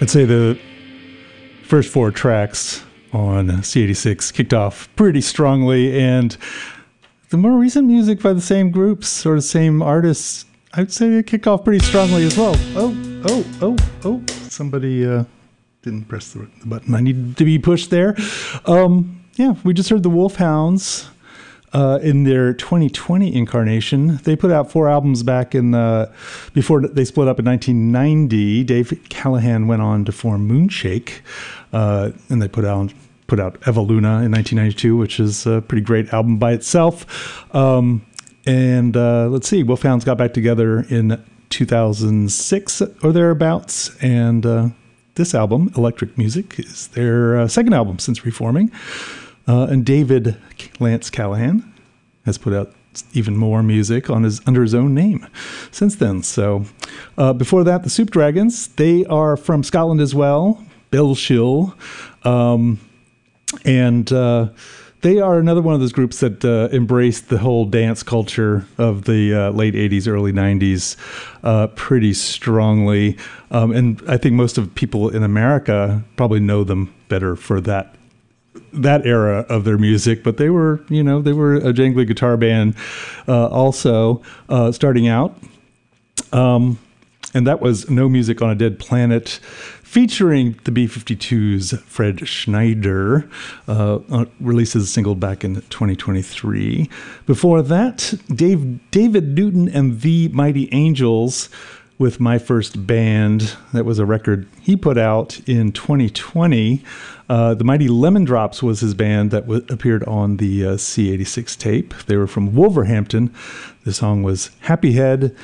I'd say the first four tracks on C86 kicked off pretty strongly, and the more recent music by the same groups or the same artists, I'd say they kick off pretty strongly as well. Oh, somebody didn't press the button I needed to be pushed there. Yeah, we just heard the Wolfhounds in their 2020 incarnation. They put out 4 albums back in before they split up in 1990. Dave Callahan went on to form Moonshake, and they put out Evoluna in 1992, which is a pretty great album by itself. And let's see, Wolfhounds got back together in 2006 or thereabouts, and this album, Electric Music, is their second album since reforming. And David Lance Callahan has put out even more music under his own name since then. So before that, the Soup Dragons, they are from Scotland as well, Bellshill. And they are another one of those groups that embraced the whole dance culture of the late 80s, early 90s pretty strongly. And I think most of people in America probably know them better for that era of their music, but they were a jangly guitar band also starting out. And that was No Music on a Dead Planet, featuring the B-52's Fred Schneider, releases a single back in 2023. Before that, David Newton and the Mighty Angels with My First Band. That was a record he put out in 2020. The Mighty Lemon Drops was his band that appeared on the C86 tape. They were from Wolverhampton. The song was Happy Head.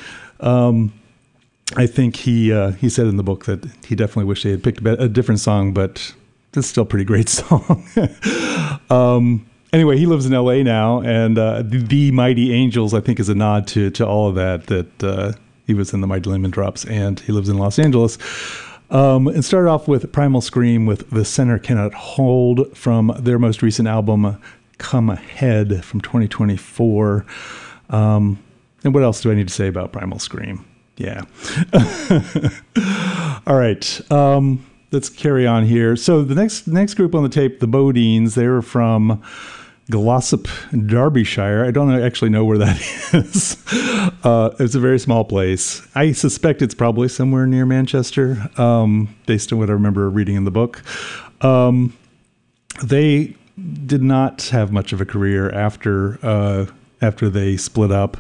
I think he said in the book that he definitely wished they had picked a different song, but it's still a pretty great song. Anyway, he lives in LA now, and the Mighty Angels, I think, is a nod to all of that he was in the Mighty Lemon Drops, and he lives in Los Angeles. And started off with Primal Scream with The Center Cannot Hold from their most recent album, Come Ahead, from 2024. And what else do I need to say about Primal Scream? Yeah. All right. Let's carry on here. So the next group on the tape, the Bodines, they were from Glossop, Derbyshire. I don't actually know where that is. It's a very small place. I suspect it's probably somewhere near Manchester, based on what I remember reading in the book. They did not have much of a career after they split up.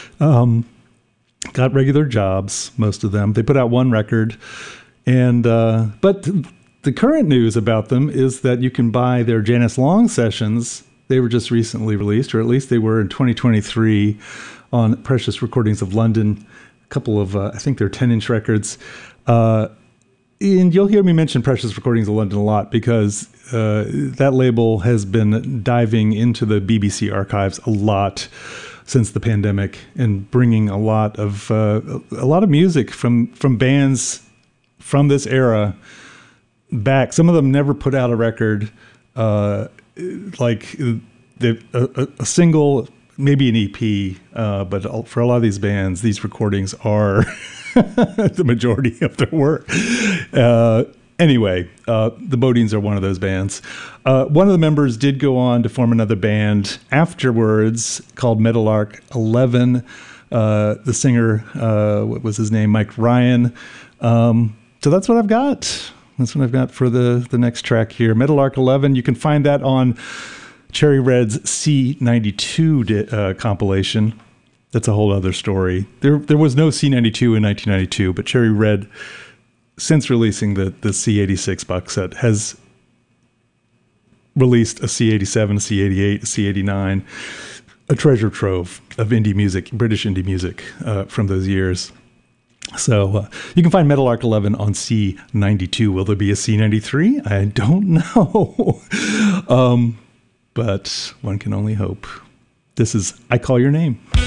Got regular jobs, most of them. They put out one record, and but the current news about them is that you can buy their Janice Long sessions. They were just recently released, or at least they were in 2023 on Precious Recordings of London. A couple of, I think they're 10-inch records. And you'll hear me mention Precious Recordings of London a lot because that label has been diving into the BBC archives a lot since the pandemic and bringing a lot of music from bands from this era back. Some of them never put out a record, like a single, maybe an EP, but for a lot of these bands, these recordings are the majority of their work. Anyway, the Bodines are one of those bands. One of the members did go on to form another band afterwards called Meadowlark 11. The singer, what was his name? Mike Ryan. So that's what I've got. That's what I've got for the next track here. Meadowlark 11. You can find that on Cherry Red's C92 compilation. That's a whole other story. There was no C92 in 1992, but Cherry Red, since releasing the C86 box set, has released a C87, a C88, a C89, a treasure trove of indie music, British indie music from those years. So you can find Meadowlark 11 on C92. Will there be a C93? I don't know. But one can only hope. This is I Call Your Name.